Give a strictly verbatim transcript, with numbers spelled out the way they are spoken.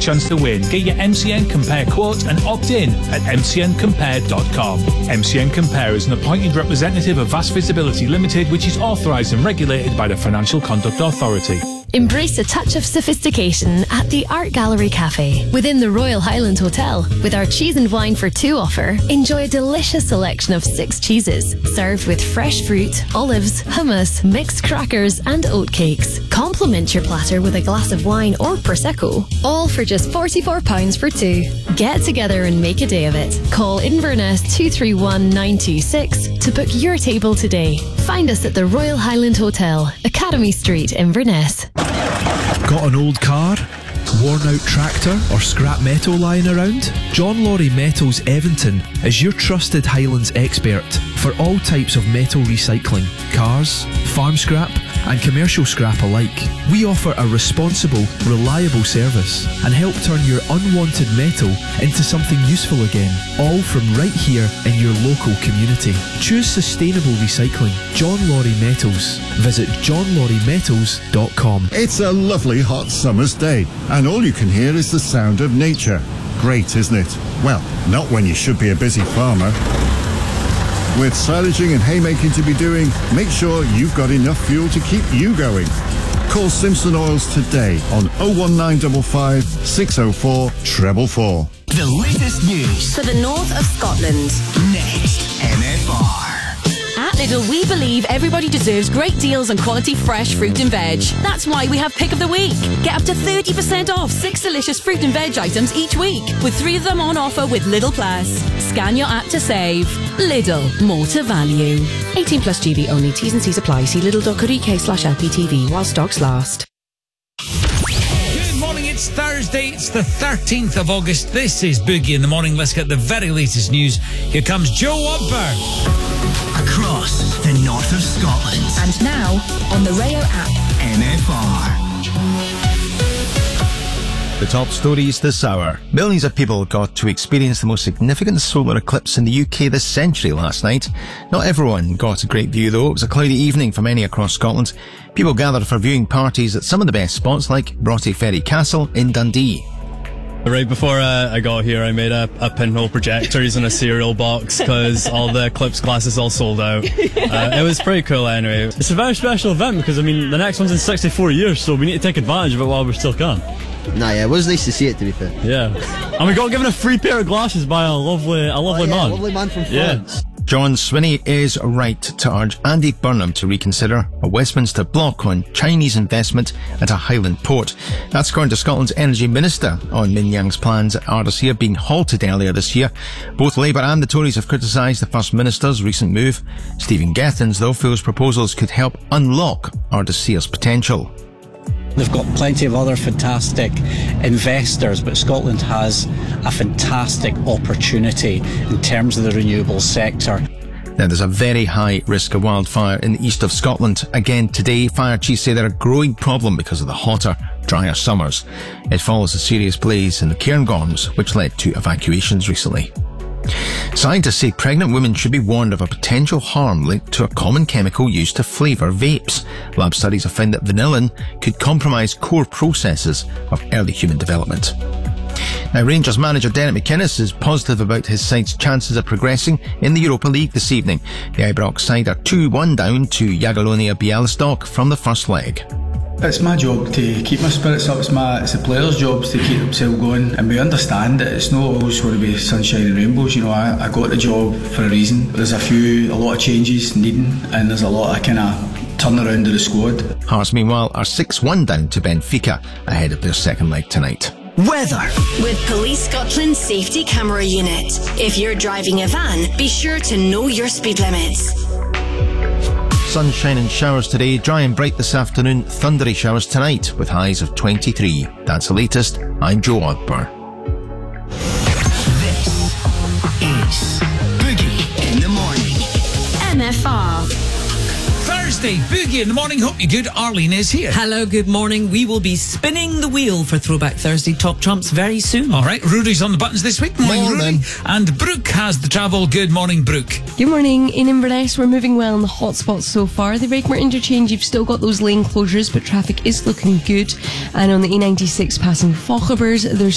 chance to win. Get your M C N Compare quote and opt in at m c n compare dot com. M C N Compare is an appointed representative of Vast Visibility Limited, which is authorised and regulated by the Financial Conduct Authority. Embrace a touch of sophistication at the Art Gallery Cafe within the Royal Highland Hotel. With our cheese and wine for two offer, enjoy a delicious selection of six cheeses, served with fresh fruit, olives, hummus, mixed crackers and oat cakes. Complement your platter with a glass of wine or Prosecco, all for just forty-four pounds for two. Get together and make a day of it. Call Inverness two three one nine two six to book your table today. Find us at the Royal Highland Hotel, Academy Street, Inverness. Got an old car, worn out tractor or scrap metal lying around? John Laurie Metals Eventon is your trusted Highlands expert for all types of metal recycling, cars, farm scrap and commercial scrap alike. We offer a responsible, reliable service and help turn your unwanted metal into something useful again, all from right here in your local community. Choose sustainable recycling. John Laurie Metals. Visit john laurie metals dot com. It's a lovely hot summer's day and all you can hear is the sound of nature. Great, isn't it? Well, not when you should be a busy farmer. With silaging and haymaking to be doing, make sure you've got enough fuel to keep you going. Call Simpson Oils today on oh one nine five five, six oh four, four four four. The latest news for the north of Scotland. Next, M F R. At Lidl, we believe everybody deserves great deals on quality fresh fruit and veg. That's why we have Pick of the Week. Get up to thirty percent off six delicious fruit and veg items each week, with three of them on offer with Lidl Plus. Scan your app to save. Lidl, more to value. eighteen plus G B only. T's and C's apply. See lidl dot co dot uk slash L P T V while stocks last. Good morning, it's Thursday, it's the thirteenth of August. This is Boogie in the Morning. Let's get the very latest news. Here comes Joe Whopper. Across the north of Scotland. And now, on the Rayo app. M F R. The top stories this hour. Millions of people got to experience the most significant solar eclipse in the U K this century last night. Not everyone got a great view though. It was a cloudy evening for many across Scotland. People gathered for viewing parties at some of the best spots like Broughty Ferry Castle in Dundee. Right before uh, I got here, I made a, a pinhole projector using a cereal box because all the Eclipse glasses all sold out. Uh, it was pretty cool anyway. It's a very special event because, I mean, the next one's in sixty-four years, so we need to take advantage of it while we still can. Nah, yeah, it was nice to see it, to be fair. Yeah. And we got given a free pair of glasses by a lovely, a lovely oh, yeah, man. A lovely man from France. Yeah. John Swinney is right to urge Andy Burnham to reconsider a Westminster block on Chinese investment at a Highland port. That's according to Scotland's Energy Minister on Min Yang's plans at Ardersier being halted earlier this year. Both Labour and the Tories have criticised the First Minister's recent move. Stephen Gethins, though, feels proposals could help unlock Ardersier's potential. They've got plenty of other fantastic investors, but Scotland has a fantastic opportunity in terms of the renewables sector. Now, there's a very high risk of wildfire in the east of Scotland. Again today, fire chiefs say they're a growing problem because of the hotter, drier summers. It follows a serious blaze in the Cairngorms, which led to evacuations recently. Scientists say pregnant women should be warned of a potential harm linked to a common chemical used to flavour vapes. Lab studies have found that vanillin could compromise core processes of early human development. Now, Rangers manager Derek McInnes is positive about his side's chances of progressing in the Europa League this evening. The Ibrox side are two one down to Jagiellonia Białystok from the first leg. It's my job to keep my spirits up. It's my it's the players' jobs to keep themselves going, and we understand that it's not always going to be sunshine and rainbows. You know, I, I got the job for a reason. There's a few, a lot of changes needing, and there's a lot of kind of turnaround of the squad. Hearts, meanwhile, are six one down to Benfica ahead of their second leg tonight. Weather. With Police Scotland's safety camera unit. If you're driving a van, be sure to know your speed limits. Sunshine and showers today, dry and bright this afternoon, thundery showers tonight with highs of twenty-three. That's the latest. I'm Joe Ogber. This is Boogie in the Morning. M F R. Thursday, Boogie in the Morning. Hope you're good. Arlene is here. Hello, good morning. We will be spinning the wheel for Throwback Thursday Top Trumps very soon. All right, Rudy's on the buttons this week. Morning, morning. Rudy. And Brooke has the travel. Good morning, Brooke. Good morning. In Inverness, we're moving well in the hot spots so far. The Regmore interchange, you've still got those lane closures, but traffic is looking good. And on the A ninety-six passing Fauchevers, there's